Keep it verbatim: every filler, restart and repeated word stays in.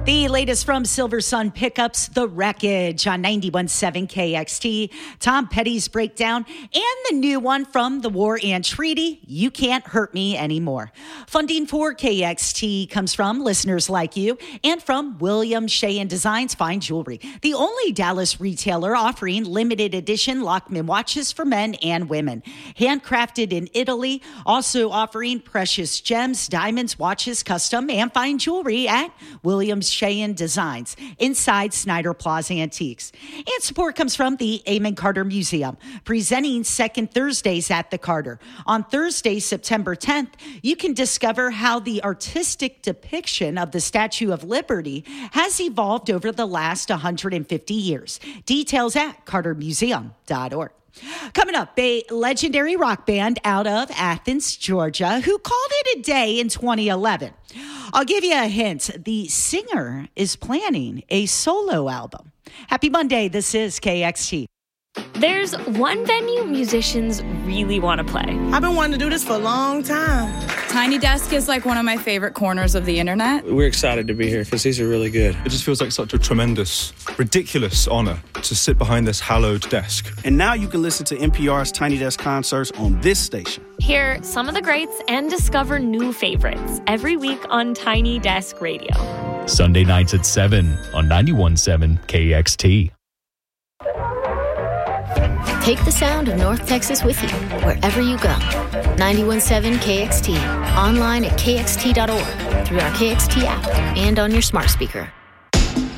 The latest from Silver Sun Pickups, The Wreckage on ninety-one point seven K X T. Tom Petty's Breakdown, and the new one from The War and Treaty, You Can't Hurt Me Anymore. Funding for K X T comes from listeners like you and from William Shea and Designs Fine Jewelry, the only Dallas retailer offering limited edition Lockman watches for men and women. Handcrafted in Italy, also offering precious gems, diamonds, watches, custom, and fine jewelry at Williams Shea and Designs inside Snyder Plaza Antiques. And support comes from the Amon Carter Museum, presenting second Thursdays at the Carter. On Thursday, September tenth, you can discover how the artistic depiction of the Statue of Liberty has evolved over the last one hundred fifty years. Details at carter museum dot org. Coming up, a legendary rock band out of Athens, Georgia, who called it a day in twenty eleven. I'll give you a hint. The singer is planning a solo album. Happy Monday. This is K X T. There's one venue musicians really want to play. I've been wanting to do this for a long time. Tiny Desk is like one of my favorite corners of the internet. We're excited to be here because these are really good. It just feels like such a tremendous, ridiculous honor to sit behind this hallowed desk. And now you can listen to N P R's Tiny Desk concerts on this station. Hear some of the greats and discover new favorites every week on Tiny Desk Radio. Sunday nights at seven on ninety-one point seven K X T. Take the sound of North Texas with you wherever you go. ninety-one point seven K X T. Online at K X T dot org, through our K X T app, and on your smart speaker.